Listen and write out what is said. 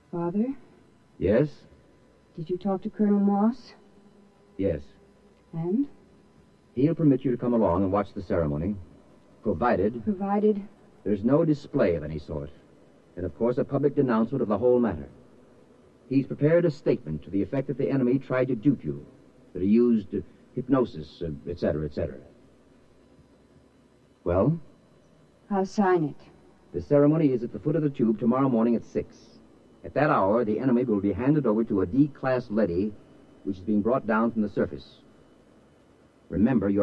Father, Yes? did you talk to Colonel Moss? Yes. And? He'll permit you to come along and watch the ceremony, provided Provided? there's no display of any sort, and of course a public denouncement of the whole matter. He's prepared a statement to the effect that the enemy tried to dupe you, that he used hypnosis, etc., etc. Well? I'll sign it. The ceremony is at the foot of the tube tomorrow morning at 6. At that hour, the enemy will be handed over to a D-class leady, which is being brought down from the surface. Remember, you're